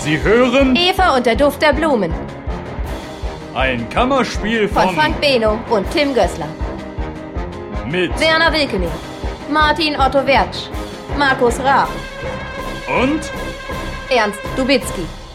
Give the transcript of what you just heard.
Sie hören Eva und der Duft der Blumen ein Kammerspiel von Frank Beno und Tim Gößler. mit Werner Wilkening, Martin Otto Wertsch, Markus Raab und Ernst Dubitzky.